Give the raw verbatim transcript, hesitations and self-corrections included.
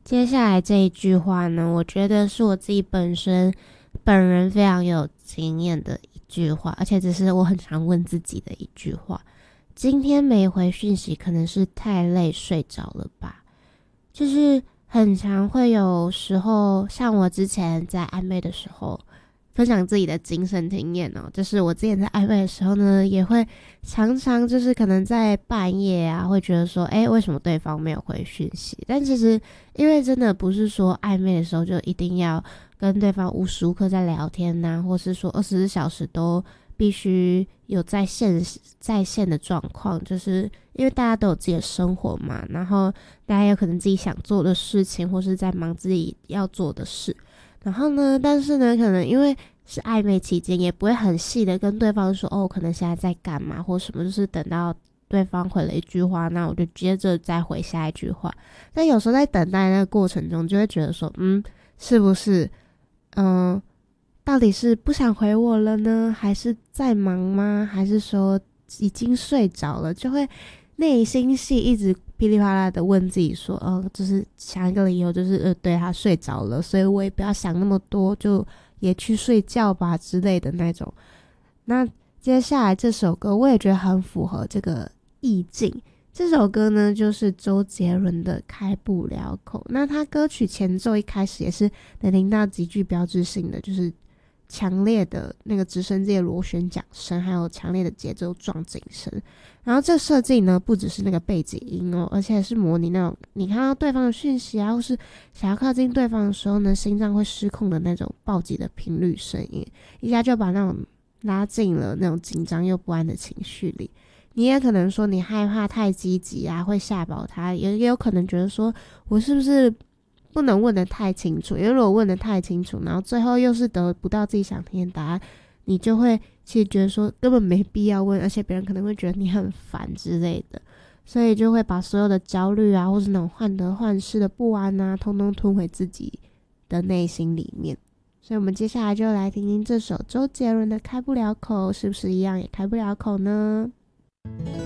接下来这一句话呢，我觉得是我自己本身本人非常有经验的一句话，而且只是我很常问自己的一句话。今天没回讯息，可能是太累睡着了吧。就是很常会有时候，像我之前在暧昧的时候，分享自己的亲身经验哦，就是我之前在暧昧的时候呢，也会常常就是可能在半夜啊，会觉得说，诶，为什么对方没有回讯息？但其实因为真的不是说暧昧的时候就一定要跟对方无时无刻在聊天呐、啊，或是说二十四小时都必须有在线在线的状况，就是因为大家都有自己的生活嘛，然后大家有可能自己想做的事情，或是在忙自己要做的事。然后呢，但是呢，可能因为是暧昧期间，也不会很细的跟对方说，哦，可能现在在干嘛或什么，就是等到对方回了一句话，那我就接着再回下一句话。但有时候在等待那个过程中，就会觉得说，嗯，是不是，嗯，到底是不想回我了呢，还是在忙吗？还是说已经睡着了？就会内心戏一直噼里啪啦的问自己说，呃，就是想一个理由，就是呃，对他睡着了，所以我也不要想那么多，就也去睡觉吧之类的那种。那接下来这首歌我也觉得很符合这个意境。这首歌呢，就是周杰伦的《开不了口》。那他歌曲前奏一开始也是能听到极具标志性的，就是强烈的那个直升机的螺旋桨声，还有强烈的节奏撞击声。然后这设计呢，不只是那个背景音哦，而且是模拟那种你看到对方的讯息啊，或是想要靠近对方的时候呢，心脏会失控的那种暴击的频率声音，一下就把那种拉进了那种紧张又不安的情绪里。你也可能说你害怕太积极啊，会吓跑他，也也有可能觉得说我是不是不能问得太清楚，因为如果问得太清楚，然后最后又是得不到自己想听的答案，你就会其实觉得说根本没必要问，而且别人可能会觉得你很烦之类的，所以就会把所有的焦虑啊，或是那种患得患失的不安啊，通通吞回自己的内心里面。所以我们接下来就来听听这首周杰伦的《开不了口》，是不是一样也开不了口呢？